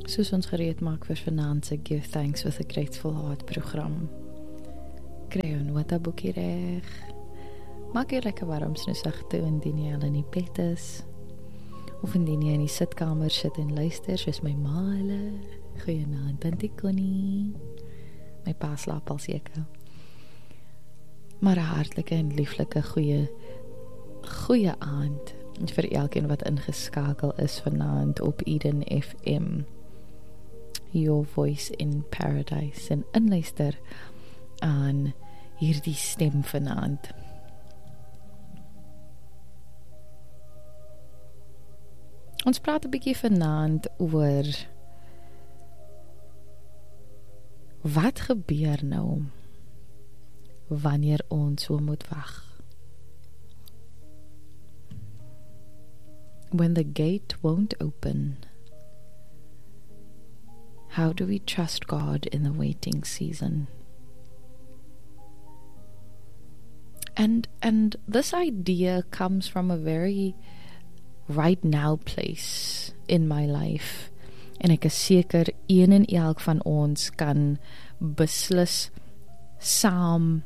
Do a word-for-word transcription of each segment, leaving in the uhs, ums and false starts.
Soos ons gereed maak vir vanaand se Give Thanks with a Grateful Heart program. Kry jou notaboekie reg. Maak jou lekker warm snoesig toe indien jy al in die bed is. Of indien jy in die sitkamer sit en luister soos my ma hulle. Goeienaand, Tantie Connie. My pa slaap al seker. Maar 'n hartlike en lieflike goeie goeie aand vir elkeen wat ingeskakel is vanaand op Eden F M. Your Voice in Paradise, en inluister aan hierdie stem vanaand. Ons praat 'n bietjie vanaand oor wat gebeur nou wanneer ons so moet wag. When the gate won't open, how do we trust God in the waiting season? And and this idea comes from a very right now place in my life. En ek is seker een en elk van ons kan beslis saam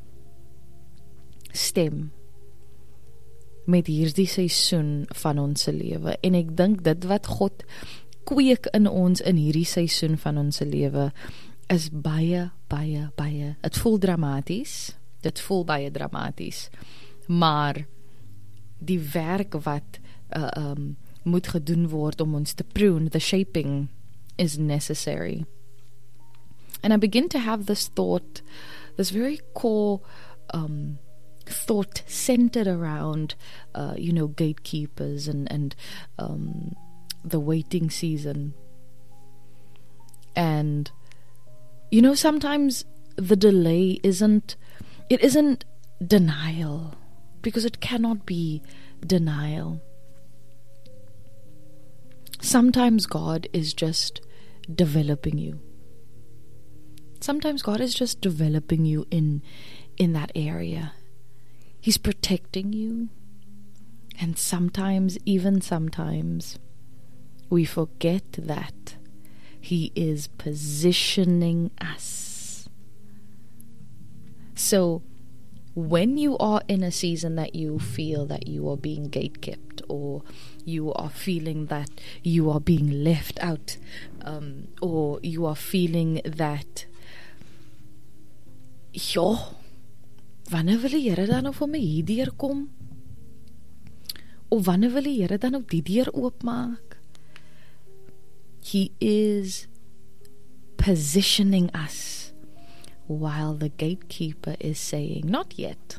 stem met hierdie seisoen van ons se lewe. En ek dink dit wat God kweek in ons in hierdie seisoen van ons lewe is baie, baie, baie. Het voel dramaties, dit voel baie dramaties, maar die werk wat uh, um, moet gedoen word om ons te prune, the shaping is necessary. And I begin to have this thought, this very core um, thought centered around, uh, you know, gatekeepers and, and um, the waiting season. And, you know, sometimes the delay isn't, it isn't denial, because it cannot be denial. Sometimes God is just developing you. Sometimes God is just developing you in, in that area. He's protecting you. And sometimes, even sometimes, we forget that He is positioning us. So, when you are in a season that you feel that you are being gatekept, or you are feeling that you are being left out, um, or you are feeling that, ja, wanneer wil die Here dan nou vir my hierdeur kom? Of wanneer wil die Here dan nou die deur oopmaak? He is positioning us while the gatekeeper is saying, not yet.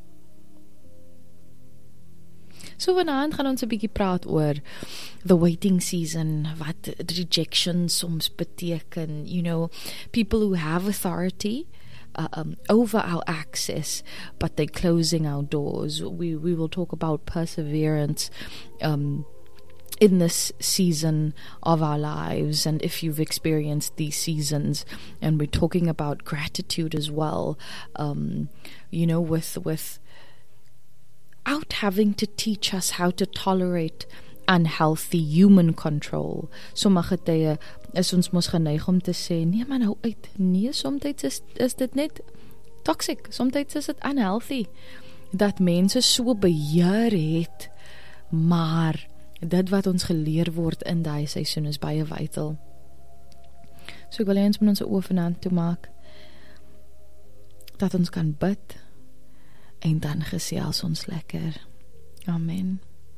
So vanaand gaan ons 'n bietjie praat oor the waiting season, wat rejection soms beteken, you know, people who have authority Uh, um, over our access, but they're closing our doors. We we will talk about perseverance um, in this season of our lives, and if you've experienced these seasons, and we're talking about gratitude as well. Um, you know, with with out having to teach us how to tolerate unhealthy human control. Sommige tye is ons mos geneig om te sê, nee man, hou uit. Nee, soms is, is dit net toxic. Soms is dit unhealthy. Dat mense so beheer het, maar dit wat ons geleer word in daai seisoen is baie vital. So ek wil eens met ons oë vanaand toe maak, dat ons kan bid, en dan gesels ons lekker. Amen.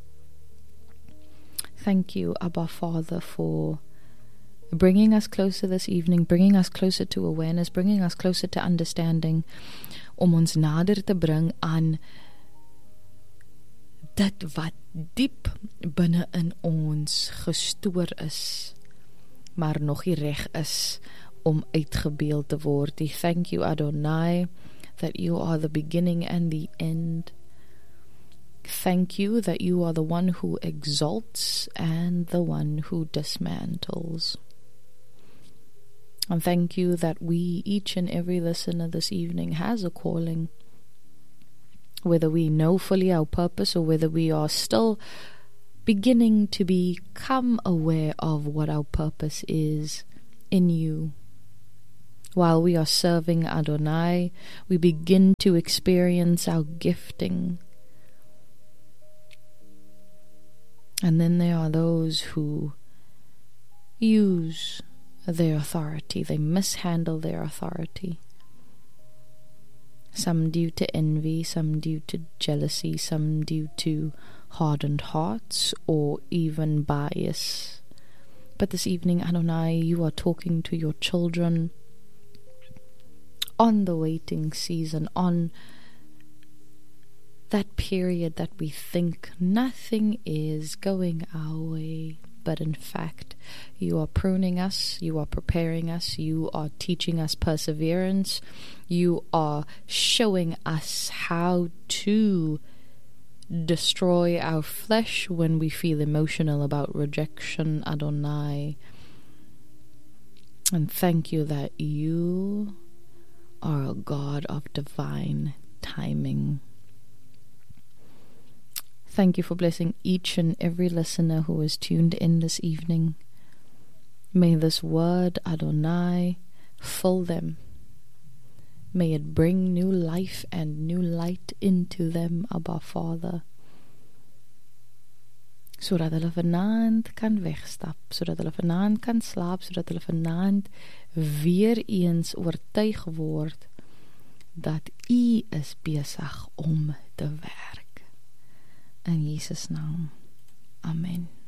Thank you, Abba Father, for bringing us closer this evening, bringing us closer to awareness, bringing us closer to understanding, om ons nader te bring aan dit wat diep binne in ons gestoor is, maar nog nie reg is om uitgebeeld te word. Thank you, Adonai, that you are the beginning and the end. Thank you that you are the one who exalts and the one who dismantles. And thank you that we, each and every listener this evening, has a calling. Whether we know fully our purpose or whether we are still beginning to become aware of what our purpose is in you. While we are serving Adonai, we begin to experience our gifting. And then there are those who use their authority. They mishandle their authority. Some due to envy, some due to jealousy, some due to hardened hearts, or even bias. But this evening, Adonai, you are talking to your children on the waiting season, on that period that we think nothing is going our way. But in fact, you are pruning us, you are preparing us, you are teaching us perseverance, you are showing us how to destroy our flesh when we feel emotional about rejection, Adonai. And thank you that you are a God of divine timing. Thank you for blessing each and every listener who is tuned in this evening. May this word, Adonai, fill them. May it bring new life and new light into them, Abba Father. Sodat hulle vanaand kan wegstap, sodat hulle vanaand kan slaap, sodat hulle vanaand weer eens oortuig word dat U is besig om te werk. In Jesus' naam. Amen.